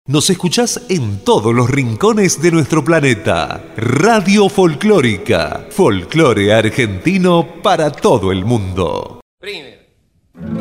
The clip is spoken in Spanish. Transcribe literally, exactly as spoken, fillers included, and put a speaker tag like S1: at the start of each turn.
S1: Nos escuchás en todos los rincones de nuestro planeta. Radio Folclórica. Folclore argentino para todo el mundo.
S2: Primero.